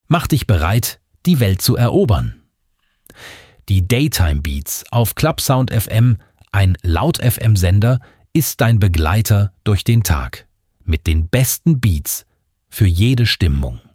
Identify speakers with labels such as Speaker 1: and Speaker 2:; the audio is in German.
Speaker 1: Mach dich bereit, die Welt zu erobern. Die Daytime Beats auf Clubsound FM, ein Laut-FM-Sender, ist dein Begleiter durch den Tag. Mit den besten Beats für jede Stimmung.